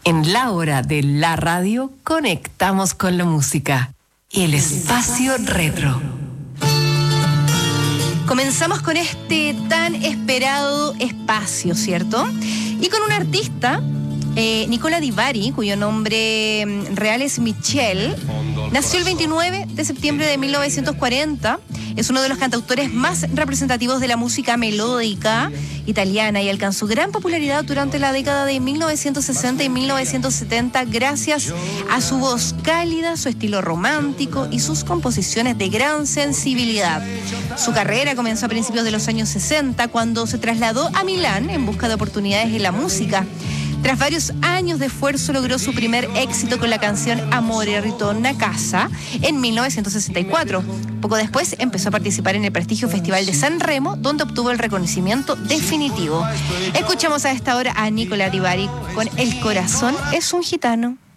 En la hora de la radio conectamos con la música. El espacio retro. Comenzamos con este tan esperado espacio, ¿cierto? Y con un artista, Nicola Di Bari, cuyo nombre real es Michel. Nació el 29 de septiembre de 1940. Es uno de los cantautores más representativos de la música melódica italiana y alcanzó gran popularidad durante la década de 1960 y 1970 gracias a su voz cálida, su estilo romántico y sus composiciones de gran sensibilidad. Su carrera comenzó a principios de los años 60 cuando se trasladó a Milán en busca de oportunidades en la música. Tras varios años de esfuerzo logró su primer éxito con la canción Amore ritorna a casa en 1964. Poco después empezó a participar en el prestigio Festival de San Remo, donde obtuvo el reconocimiento definitivo. Escuchamos a esta hora a Nicola Di Bari con El corazón es un gitano.